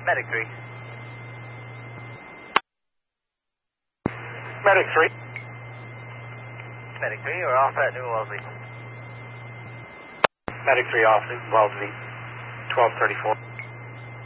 Medic 3. Medic 3. Medic 3, you're off at New Wellesley. Medic 3 off, Wellesley, 1234.